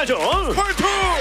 시작하죠. 펄투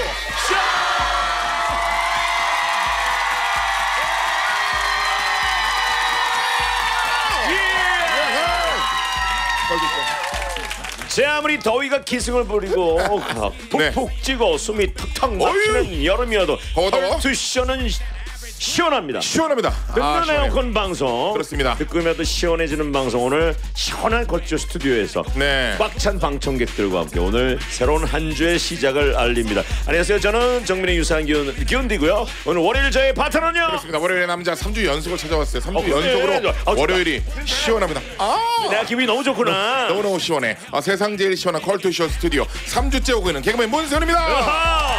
제 아무리 더위가 기승을 부리고 푹푹 찌고 숨이 턱턱 막히는 여름이어도 펄투쇼는 시원합니다. 시원합니다. 든든한 에어컨 방송. 그렇습니다. 듣고면도 시원해지는 방송. 오늘 시원한 거쇼 스튜디오에서 꽉 찬 방청객들과 함께 오늘 새로운 한 주의 시작을 알립니다. 안녕하세요. 저는 정민의 유사한 기운디고요. 오늘 월요일 저의 파트너는요. 그렇습니다. 월요일에 남자 3주 연속을 찾아왔어요. 3주 연속으로 월요일이 시원합니다. 내가 기분이 너무 좋구나. 너무너무 시원해. 세상 제일 시원한 컬투쇼 스튜디오 3주째 오고 있는 개그맨 문세윤입니다.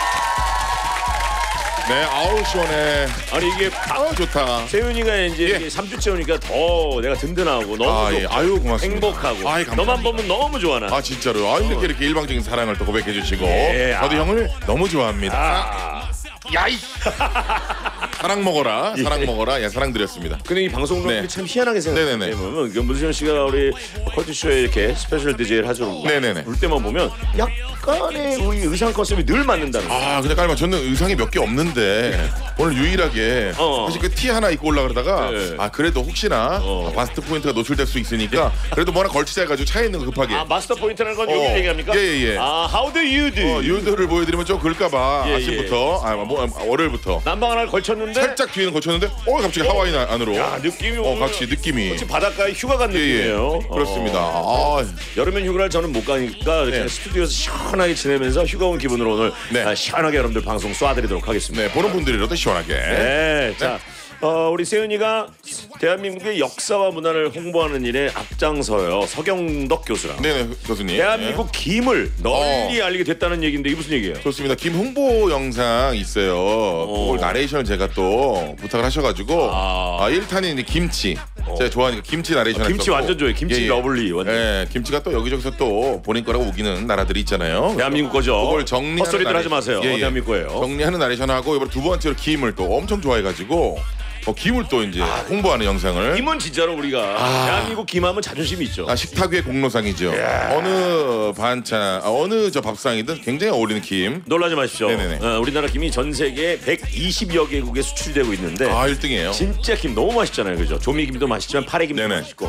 네, 아우 시원해. 아니 이게 좋다. 세윤이가 이제 3주째 오니까 더 내가 든든하고 너무 좋고 아유 고맙습니다. 행복하고 너만 보면 너무 좋아 나. 진짜로. 이렇게 일방적인 사랑을 또 고백해 주시고 저도 형을 너무 좋아합니다. 야이 사랑 먹어라. 사랑 먹어라. 사랑 드렸습니다. 근데 이 방송국이 참 희한하게 생각해요. 문세윤 씨가 우리 컬투쇼에 이렇게 스페셜 DJ를 하죠. 볼 때만 보면 약간의 우리 의상 컨셉이 늘 맞는다는 거예요. 근데 깔마 저는 의상이 몇 개 없는데 오늘 유일하게 사실 그 티 하나 입고 올라 그러다가 그래도 혹시나 마스터 포인트가 노출될 수 있으니까 그래도 뭐나 걸치자 해가지고 차에 있는 거 급하게. 마스터 포인트라는 건 여기 얘기합니까? 예. How do you do? 유도를 보여드리면 좀 그럴까봐 아침부터 월요일부터 난방 하나를 걸쳤는데 살짝 뒤에는 걸쳤는데 갑자기 하와이 안으로. 느낌이 같이 느낌이 바닷가에 휴가 간 느낌이에요. 그렇습니다. 여름엔 휴가를 저는 못 가니까 이렇게 스튜디오에서 시원하게 지내면서 휴가 온 기분으로 오늘 시원하게 여러분들 방송 쏴드리도록 하겠습니다. 보는 분들이라도 시원하게. 자, 우리 세윤이가 대한민국의 역사와 문화를 홍보하는 일에 앞장서요. 서경덕 교수랑. 네, 교수님. 대한민국 김을 널리 알리게 됐다는 얘기인데 이게 무슨 얘기예요? 좋습니다. 김 홍보 영상 있어요. 그걸 나레이션을 제가 또 부탁을 하셔가지고 1탄이 이제 김치. 제가 좋아하니까 김치 나레이션. 김치 했었고. 완전 좋아해. 김치 러블리. 완전. 김치가 또 여기저기서 또 본인 거라고 우기는 나라들이 있잖아요. 대한민국 거죠. 그걸 정리하는 헛소리들 하지 마세요. 대한민국 거예요. 정리하는 나레이션하고 이번 두 번째로 김을 또 엄청 좋아해가지고 김을 또 이제 홍보하는 영상을. 김은 진짜로 우리가 대한민국 김하면 자존심이 있죠. 식탁 위의 공로상이죠. 어느 반찬, 어느 밥상이든 굉장히 어울리는 김. 놀라지 마십시오. 네네네. 우리나라 김이 전 세계 120여 개국에 수출되고 있는데 1등이에요. 진짜 김 너무 맛있잖아요, 그죠? 조미김도 맛있지만 파래김도 맛있고